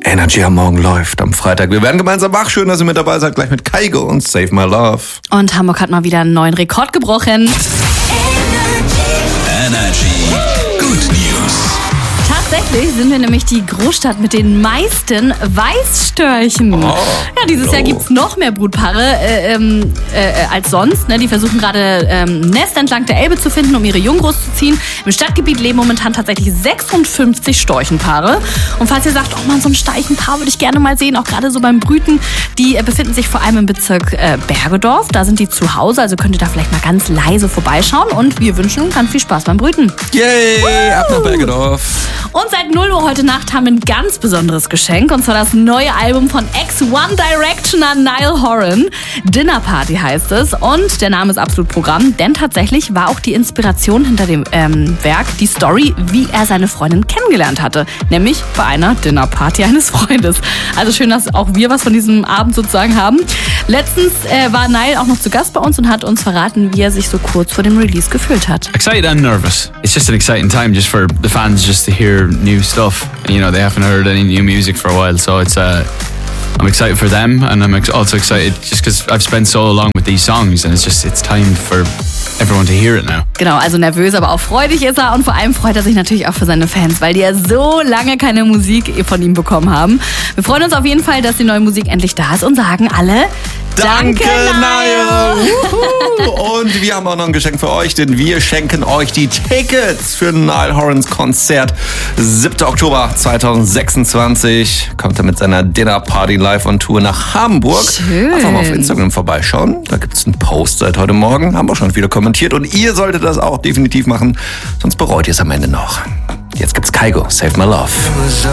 Energy am Morgen läuft am Freitag. Wir werden gemeinsam wach. Schön, dass ihr mit dabei seid. Gleich mit Kaigo und Save My Love. Und Hamburg hat mal wieder einen neuen Rekord gebrochen. Energy. Good News. Tatsächlich sind wir nämlich die Großstadt mit den meisten Weißstörchen. Ja, dieses Jahr gibt es noch mehr Brutpaare als sonst. Ne? Die versuchen gerade ein Nest entlang der Elbe zu finden, um ihre Jungen großzuziehen. Im Stadtgebiet leben momentan tatsächlich 56 Storchenpaare. Und falls ihr sagt, oh man, so ein Storchenpaar würde ich gerne mal sehen, auch gerade so beim Brüten, die befinden sich vor allem im Bezirk Bergedorf. Da sind die zu Hause, also könnt ihr da vielleicht mal ganz leise vorbeischauen. Und wir wünschen ganz viel Spaß beim Brüten. Yay, ab nach Bergedorf. Und seit 0 Uhr heute Nacht haben wir ein ganz besonderes Geschenk. Und zwar das neue Album von Ex-One Directioner Niall Horan. Dinner Party heißt es. Und der Name ist absolut Programm. Denn tatsächlich war auch die Inspiration hinter dem Werk die Story, wie er seine Freundin kennengelernt hatte. Nämlich bei einer Dinner Party eines Freundes. Also schön, dass auch wir was von diesem Abend sozusagen haben. Letztens war Niall auch noch zu Gast bei uns und hat uns verraten, wie er sich so kurz vor dem Release gefühlt hat. Excited and nervous. It's just an exciting time just for the fans just to hear new stuff. You know, they haven't heard any new music for a while, so it's I'm excited for them, and I'm also excited just because I've spent so long with these songs, and it's time for everyone to hear it now. Genau, also nervös, aber auch freudig ist er, und vor allem freut er sich natürlich auch für seine Fans, weil die ja so lange keine Musik von ihm bekommen haben. Wir freuen uns auf jeden Fall, dass die neue Musik endlich da ist und sagen alle Danke, Niall! Und wir haben auch noch ein Geschenk für euch, denn wir schenken euch die Tickets für Niall Horans Konzert. 7. Oktober 2026 kommt er mit seiner Dinner Party live on Tour nach Hamburg. Schön. Einfach mal auf Instagram vorbeischauen. Da gibt es einen Post seit heute Morgen. Haben auch schon viele kommentiert. Und ihr solltet das auch definitiv machen, sonst bereut ihr es am Ende noch. Jetzt gibt's Kaigo, Save My Love.